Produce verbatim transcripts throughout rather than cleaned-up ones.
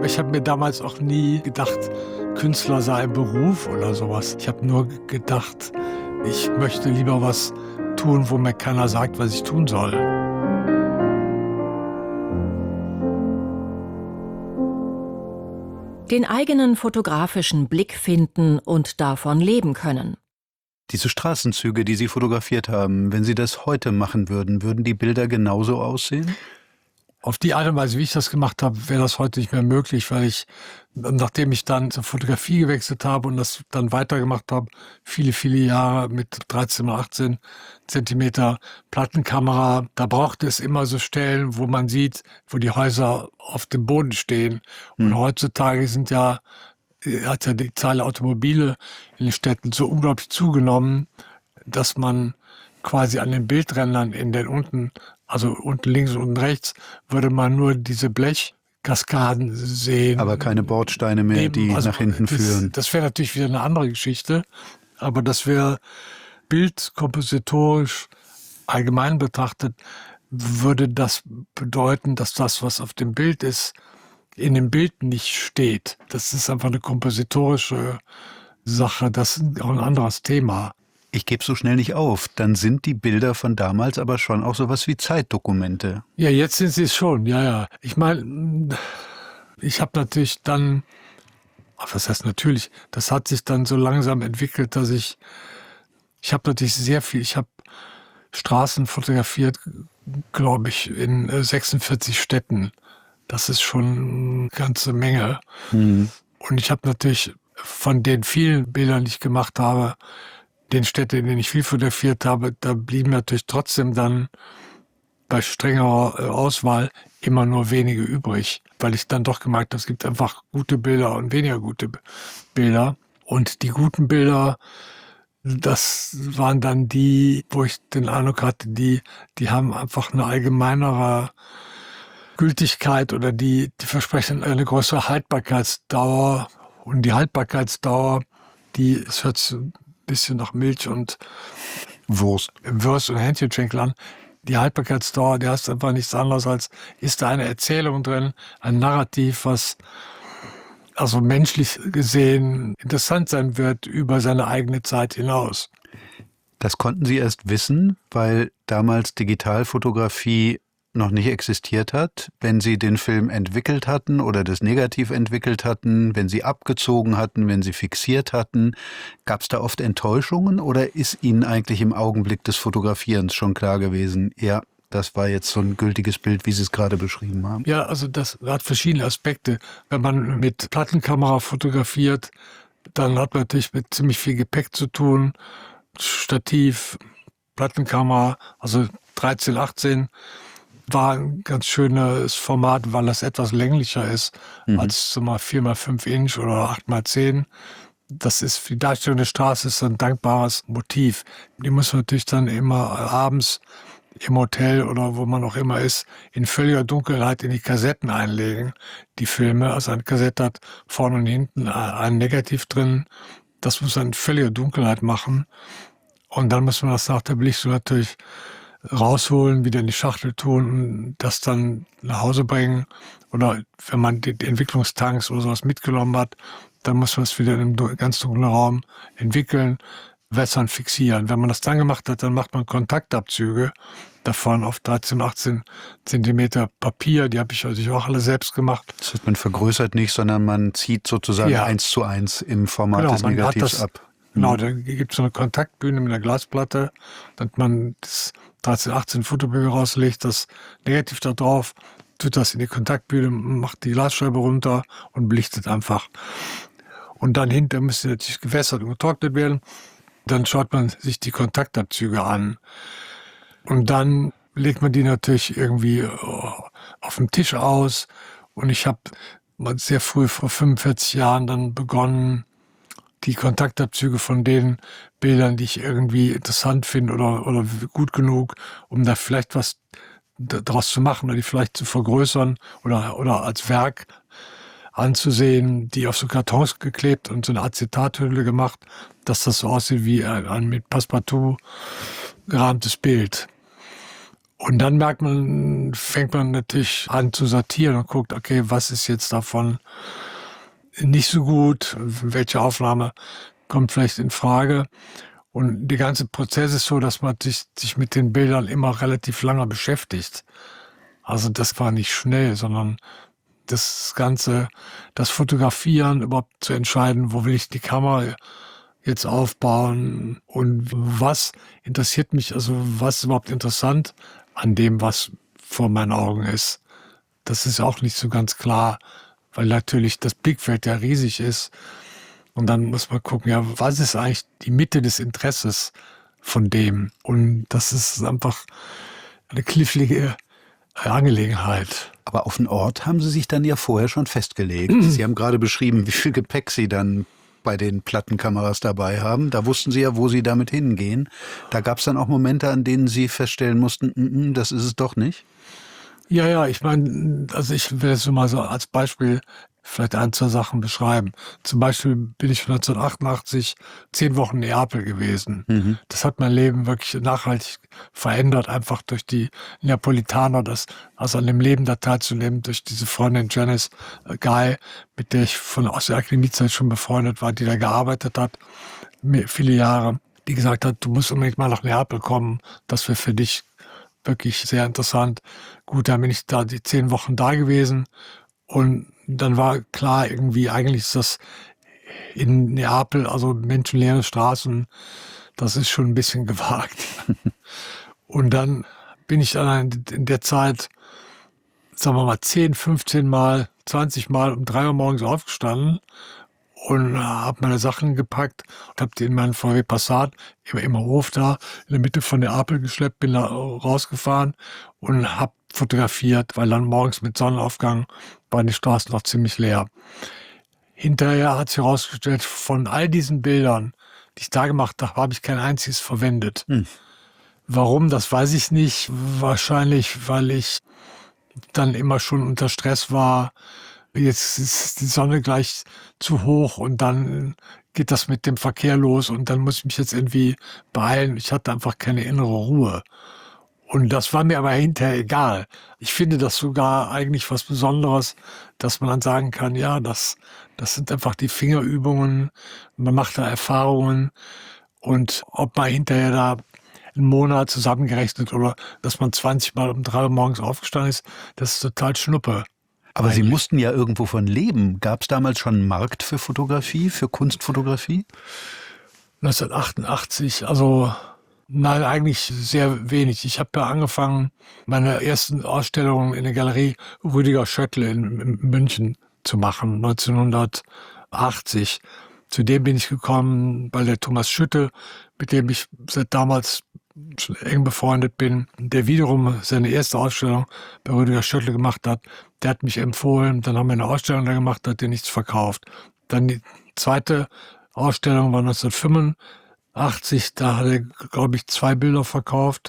Ich habe mir damals auch nie gedacht, Künstler sei ein Beruf oder sowas. Ich habe nur gedacht, ich möchte lieber was tun, wo mir keiner sagt, was ich tun soll. Den eigenen fotografischen Blick finden und davon leben können. Diese Straßenzüge, die Sie fotografiert haben, wenn Sie das heute machen würden, würden die Bilder genauso aussehen? Auf die Art und Weise, wie ich das gemacht habe, wäre das heute nicht mehr möglich, weil ich, nachdem ich dann zur Fotografie gewechselt habe und das dann weitergemacht habe, viele, viele Jahre mit dreizehn oder achtzehn Zentimeter Plattenkamera, da braucht es immer so Stellen, wo man sieht, wo die Häuser auf dem Boden stehen. Und hm. heutzutage sind ja, hat ja die Zahl der Automobile in den Städten so unglaublich zugenommen, dass man quasi an den Bildrändern in den unten, also unten links und unten rechts, würde man nur diese Blechkaskaden sehen. Aber keine Bordsteine mehr, die also nach hinten das, führen. Das wäre natürlich wieder eine andere Geschichte, aber das wäre bildkompositorisch allgemein betrachtet, würde das bedeuten, dass das, was auf dem Bild ist, in dem Bild nicht steht. Das ist einfach eine kompositorische Sache, das ist auch ein anderes Thema. Ich gebe so schnell nicht auf. Dann sind die Bilder von damals aber schon auch sowas wie Zeitdokumente. Ja, jetzt sind sie es schon, ja, ja. Ich meine, ich habe natürlich dann, was heißt natürlich, das hat sich dann so langsam entwickelt, dass ich, ich habe natürlich sehr viel, ich habe Straßen fotografiert, glaube ich, in sechsundvierzig Städten. Das ist schon eine ganze Menge. Mhm. Und ich habe natürlich von den vielen Bildern, die ich gemacht habe, den Städten, in denen ich viel fotografiert habe, da blieben natürlich trotzdem dann bei strengerer Auswahl immer nur wenige übrig, weil ich dann doch gemerkt habe, es gibt einfach gute Bilder und weniger gute Bilder. Und die guten Bilder, das waren dann die, wo ich den Eindruck hatte, die, die haben einfach eine allgemeinere Gültigkeit oder die, die versprechen eine größere Haltbarkeitsdauer. Und die Haltbarkeitsdauer, die, es hört sich ein bisschen nach Milch und Wurst, Wurst und Hähnchenschenkel an. Die Haltbarkeitsdauer, die heißt einfach nichts anderes als, ist da eine Erzählung drin, ein Narrativ, was also menschlich gesehen interessant sein wird über seine eigene Zeit hinaus. Das konnten Sie erst wissen, weil damals Digitalfotografie noch nicht existiert hat, wenn Sie den Film entwickelt hatten oder das Negativ entwickelt hatten, wenn Sie abgezogen hatten, wenn Sie fixiert hatten. Gab es da oft Enttäuschungen oder ist Ihnen eigentlich im Augenblick des Fotografierens schon klar gewesen, ja, das war jetzt so ein gültiges Bild, wie Sie es gerade beschrieben haben? Ja, also das hat verschiedene Aspekte. Wenn man mit Plattenkamera fotografiert, dann hat man natürlich mit ziemlich viel Gepäck zu tun. Stativ, Plattenkamera, also dreizehn, achtzehn, war ein ganz schönes Format, weil das etwas länglicher ist mhm. als so mal vier mal fünf Inch oder acht mal zehn. Das ist für die Darstellung der Straße ist ein dankbares Motiv. Die muss man natürlich dann immer abends im Hotel oder wo man auch immer ist, in völliger Dunkelheit in die Kassetten einlegen, die Filme. Also eine Kassette hat vorne und hinten ein Negativ drin. Das muss man in völliger Dunkelheit machen. Und dann muss man das nach der Belichtung natürlich rausholen, wieder in die Schachtel tun und das dann nach Hause bringen. Oder wenn man die Entwicklungstanks oder sowas mitgenommen hat, dann muss man es wieder in einem ganz dunklen Raum entwickeln, wässern, fixieren. Wenn man das dann gemacht hat, dann macht man Kontaktabzüge davon auf dreizehn, achtzehn Zentimeter Papier. Die habe ich also auch alle selbst gemacht. Das heißt, man vergrößert nicht, sondern man zieht sozusagen ja. eins zu eins im Format genau, des Negativs das, ab. Genau, da gibt es so eine Kontaktbühne mit einer Glasplatte, dann hat man das dreizehn, achtzehn Fotopapier rauslegt, das Negativ da drauf, tut das in die Kontaktbühne, macht die Glasscheibe runter und belichtet einfach. Und dann hinterher müsste natürlich gewässert und getrocknet werden. Dann schaut man sich die Kontaktabzüge an. Und dann legt man die natürlich irgendwie auf dem Tisch aus. Und ich habe sehr früh, vor fünfundvierzig Jahren, dann begonnen, die Kontaktabzüge von den Bildern, die ich irgendwie interessant finde oder, oder gut genug, um da vielleicht was daraus zu machen oder die vielleicht zu vergrößern oder, oder als Werk anzusehen, die auf so Kartons geklebt und so eine Acetathülle gemacht, dass das so aussieht wie ein mit Passepartout gerahmtes Bild. Und dann merkt man, fängt man natürlich an zu sortieren und guckt, okay, was ist jetzt davon nicht so gut, welche Aufnahme kommt vielleicht in Frage. Und der ganze Prozess ist so, dass man sich, sich mit den Bildern immer relativ lange beschäftigt. Also das war nicht schnell, sondern das Ganze, das Fotografieren, überhaupt zu entscheiden, wo will ich die Kamera jetzt aufbauen und was interessiert mich, also was ist überhaupt interessant an dem, was vor meinen Augen ist. Das ist auch nicht so ganz klar, weil natürlich das Blickfeld ja riesig ist. Und dann muss man gucken, ja, was ist eigentlich die Mitte des Interesses von dem? Und das ist einfach eine knifflige Angelegenheit. Aber auf den Ort haben Sie sich dann ja vorher schon festgelegt. Sie haben gerade beschrieben, wie viel Gepäck Sie dann bei den Plattenkameras dabei haben. Da wussten Sie ja, wo Sie damit hingehen. Da gab es dann auch Momente, an denen Sie feststellen mussten, mm, mm, das ist es doch nicht. Ja, ja, ich meine, also ich will es mal so als Beispiel vielleicht ein, zwei Sachen beschreiben. Zum Beispiel bin ich neunzehnhundertachtundachtzig zehn Wochen in Neapel gewesen. Mhm. Das hat mein Leben wirklich nachhaltig verändert, einfach durch die Neapolitaner, das, also an dem Leben da teilzunehmen, durch diese Freundin Janice Guy, mit der ich von aus der Akademiezeit schon befreundet war, die da gearbeitet hat, viele Jahre, die gesagt hat, du musst unbedingt mal nach Neapel kommen, das wäre für dich wirklich sehr interessant. Gut, dann bin ich da die zehn Wochen da gewesen und dann war klar, irgendwie, eigentlich ist das in Neapel, also menschenleere Straßen, das ist schon ein bisschen gewagt. Und dann bin ich dann in der Zeit, sagen wir mal, zehn, fünfzehn Mal, zwanzig Mal um drei Uhr morgens aufgestanden und habe meine Sachen gepackt und habe die in meinen V W Passat immer im Hof da in der Mitte von Neapel geschleppt, bin da rausgefahren und habe fotografiert, weil dann morgens mit Sonnenaufgang waren die Straßen noch ziemlich leer. Hinterher hat sich herausgestellt, von all diesen Bildern, die ich da gemacht habe, habe ich kein einziges verwendet. Hm. Warum, das weiß ich nicht. Wahrscheinlich, weil ich dann immer schon unter Stress war. Jetzt ist die Sonne gleich zu hoch und dann geht das mit dem Verkehr los und dann muss ich mich jetzt irgendwie beeilen. Ich hatte einfach keine innere Ruhe. Und das war mir aber hinterher egal. Ich finde das sogar eigentlich was Besonderes, dass man dann sagen kann, ja, das, das sind einfach die Fingerübungen, man macht da Erfahrungen und ob man hinterher da einen Monat zusammengerechnet oder dass man zwanzig Mal um drei Uhr morgens aufgestanden ist, das ist total Schnuppe. Aber eigentlich. Sie mussten ja irgendwo von leben. Gab es damals schon einen Markt für Fotografie, für Kunstfotografie? neunzehnhundertachtundachtzig, also nein, eigentlich sehr wenig. Ich habe ja angefangen, meine ersten Ausstellungen in der Galerie Rüdiger Schöttl in, in München zu machen, neunzehnhundertachtzig. Zu dem bin ich gekommen, weil der Thomas Schütte, mit dem ich seit damals schon eng befreundet bin, der wiederum seine erste Ausstellung bei Rüdiger Schöttl gemacht hat, der hat mich empfohlen, dann haben wir eine Ausstellung da gemacht, hat der nichts verkauft. Dann die zweite Ausstellung war neunzehnhundertfünfundachtzig, da hat er, glaube ich, zwei Bilder verkauft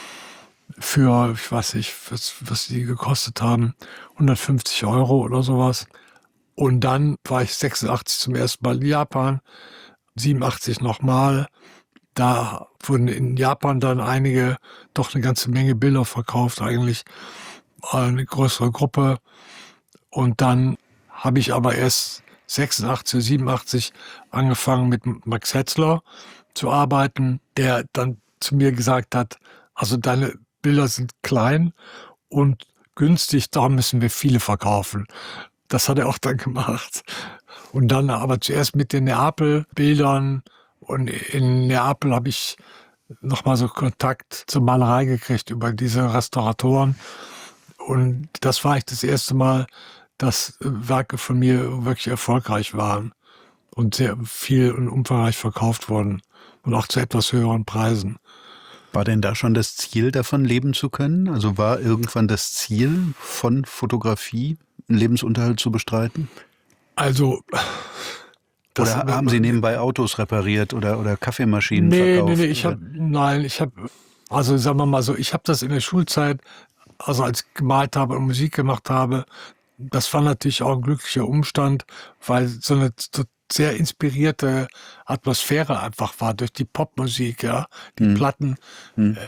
für, ich weiß nicht, was, was die gekostet haben, hundertfünfzig Euro oder sowas. Und dann war ich sechsundachtzig zum ersten Mal in Japan, siebenundachtzig nochmal. Da wurden in Japan dann einige, doch eine ganze Menge Bilder verkauft, eigentlich eine größere Gruppe. Und dann habe ich aber erst sechsundachtzig, siebenundachtzig angefangen mit Max Hetzler zu arbeiten, der dann zu mir gesagt hat, also deine Bilder sind klein und günstig, darum müssen wir viele verkaufen. Das hat er auch dann gemacht. Und dann aber zuerst mit den Neapel-Bildern. Und in Neapel habe ich nochmal so Kontakt zur Malerei gekriegt über diese Restauratoren. Und das war eigentlich das erste Mal, dass Werke von mir wirklich erfolgreich waren und sehr viel und umfangreich verkauft wurden und auch zu etwas höheren Preisen. War denn da schon das Ziel, davon leben zu können? Also war irgendwann das Ziel von Fotografie, einen Lebensunterhalt zu bestreiten? Also... Oder haben Sie nebenbei Autos repariert oder, oder Kaffeemaschinen nee, verkauft? Nee, nee, ich habe, nein, ich habe, also sagen wir mal so, ich habe das in der Schulzeit, also als ich gemalt habe und Musik gemacht habe, das war natürlich auch ein glücklicher Umstand, weil so eine so sehr inspirierte Atmosphäre einfach war durch die Popmusik, ja, die hm. Platten. Hm.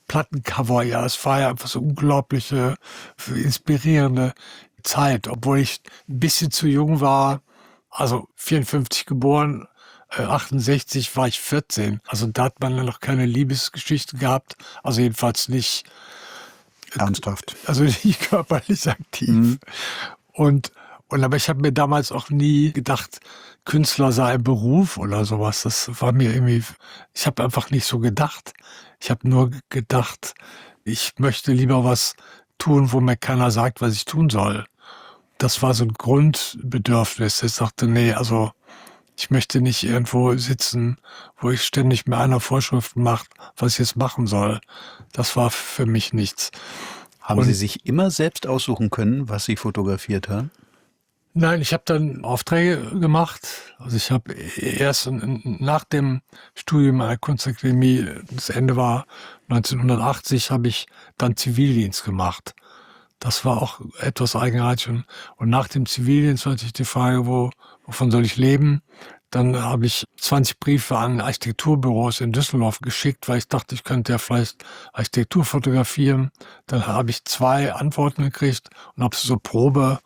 Plattencover, ja, es war ja einfach so unglaubliche, inspirierende Zeit, obwohl ich ein bisschen zu jung war, also vierundfünfzig geboren, äh, achtundsechzig war ich vierzehn. Also da hat man ja noch keine Liebesgeschichte gehabt, also jedenfalls nicht ernsthaft. Also nicht körperlich aktiv. Mhm. Und, und aber ich habe mir damals auch nie gedacht, Künstler sei ein Beruf oder sowas. Das war mir irgendwie, ich habe einfach nicht so gedacht. Ich habe nur gedacht, ich möchte lieber was tun, wo mir keiner sagt, was ich tun soll. Das war so ein Grundbedürfnis. Ich sagte, nee, also ich möchte nicht irgendwo sitzen, wo ich ständig mir einer Vorschriften macht, was ich jetzt machen soll. Das war für mich nichts. Haben Und Sie sich immer selbst aussuchen können, was Sie fotografiert haben? Nein, ich habe dann Aufträge gemacht. Also ich habe erst nach dem Studium an der Kunstakademie, das Ende war neunzehnhundertachtzig, habe ich dann Zivildienst gemacht. Das war auch etwas eigenartig. Und, und nach dem Zivildienst war natürlich die Frage, wo, wovon soll ich leben? Dann habe ich zwanzig Briefe an Architekturbüros in Düsseldorf geschickt, weil ich dachte, ich könnte ja vielleicht Architektur fotografieren. Dann habe ich zwei Antworten gekriegt und habe so Probe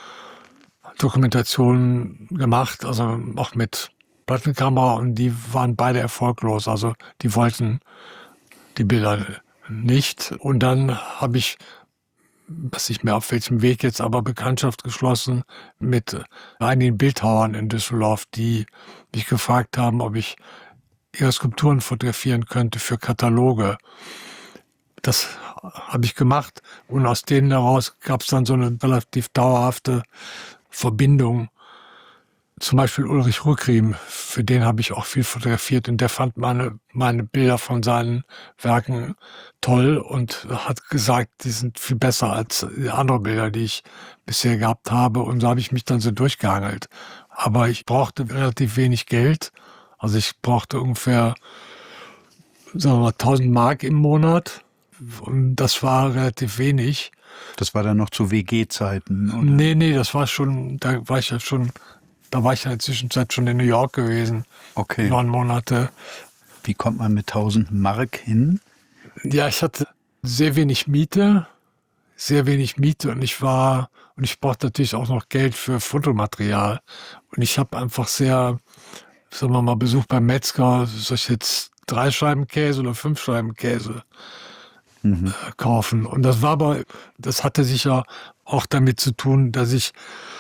Dokumentationen gemacht, also auch mit Plattenkamera, und die waren beide erfolglos. Also die wollten die Bilder nicht. Und dann habe ich, weiß nicht mehr auf welchem Weg jetzt, aber Bekanntschaft geschlossen mit einigen Bildhauern in Düsseldorf, die mich gefragt haben, ob ich ihre Skulpturen fotografieren könnte für Kataloge. Das habe ich gemacht und aus denen heraus gab es dann so eine relativ dauerhafte Verbindung. Zum Beispiel Ulrich Rückriem, für den habe ich auch viel fotografiert, und der fand meine, meine Bilder von seinen Werken toll und hat gesagt, die sind viel besser als andere Bilder, die ich bisher gehabt habe, und so habe ich mich dann so durchgehangelt. Aber ich brauchte relativ wenig Geld, also ich brauchte ungefähr, sagen wir mal, tausend Mark im Monat, und das war relativ wenig. Das war dann noch zu W G-Zeiten, oder? Nee, nee, das war schon, da war ich ja schon, da war ich in der Zwischenzeit schon in New York gewesen. Okay. Neun Monate. Wie kommt man mit tausend Mark hin? Ja, ich hatte sehr wenig Miete, sehr wenig Miete, und ich war, und ich brauchte natürlich auch noch Geld für Fotomaterial. Und ich habe einfach sehr, sagen wir mal, Besuch beim Metzger, soll ich jetzt drei Scheiben Käse oder fünf Scheiben Käse Mhm. kaufen. Und das war aber, das hatte sicher auch damit zu tun, dass ich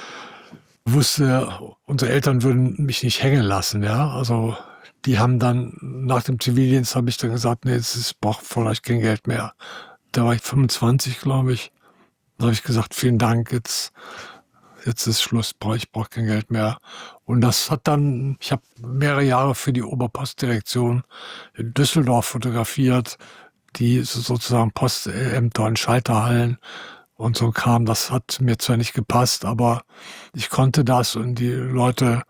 wusste, unsere Eltern würden mich nicht hängen lassen, ja. Also die haben dann, nach dem Zivildienst habe ich dann gesagt, nee, jetzt ist, braucht vielleicht kein Geld mehr. Da war ich fünfundzwanzig, glaube ich. Da habe ich gesagt, vielen Dank, jetzt, jetzt ist Schluss, ich brauche kein Geld mehr. Und das hat dann, ich habe mehrere Jahre für die Oberpostdirektion in Düsseldorf fotografiert, die sozusagen Postämter und Schalterhallen und so kam. Das hat mir zwar nicht gepasst, aber ich konnte das, und die Leute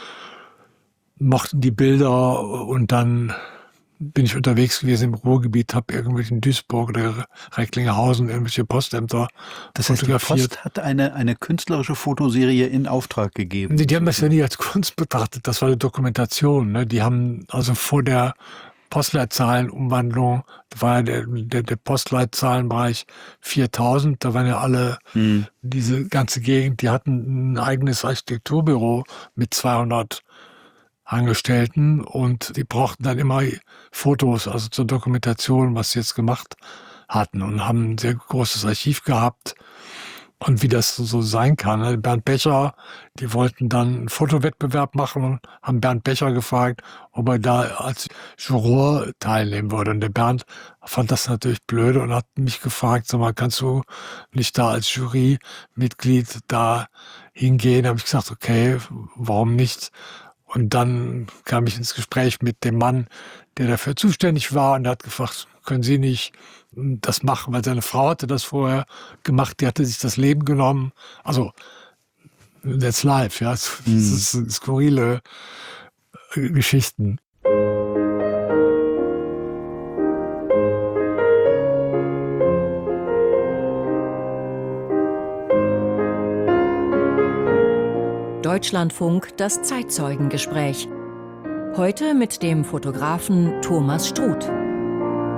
mochten die Bilder, und dann bin ich unterwegs gewesen im Ruhrgebiet, habe irgendwie in Duisburg oder Recklinghausen irgendwelche Postämter Das heißt, die fotografiert. Post hat eine, eine künstlerische Fotoserie in Auftrag gegeben. Die, die haben das ja nie als Kunst betrachtet, das war eine Dokumentation. Ne? Die haben also vor der Postleitzahlenumwandlung, da war ja der, der, der Postleitzahlenbereich viertausend, da waren ja alle, Hm. diese ganze Gegend, die hatten ein eigenes Architekturbüro mit zweihundert Angestellten, und die brauchten dann immer Fotos, also zur Dokumentation, was sie jetzt gemacht hatten, und haben ein sehr großes Archiv gehabt. Und wie das so sein kann. Ne? Bernd Becher, die wollten dann einen Fotowettbewerb machen und haben Bernd Becher gefragt, ob er da als Juror teilnehmen würde. Und der Bernd fand das natürlich blöde und hat mich gefragt, sag mal, kannst du nicht da als Jurymitglied da hingehen? Da habe ich gesagt, okay, warum nicht? Und dann kam ich ins Gespräch mit dem Mann, der dafür zuständig war, und der hat gefragt, können Sie nicht das machen, weil seine Frau hatte das vorher gemacht, die hatte sich das Leben genommen. Also, that's life, ja, das Mhm. ist skurrile äh, Geschichten. Deutschlandfunk, das Zeitzeugengespräch. Heute mit dem Fotografen Thomas Struth.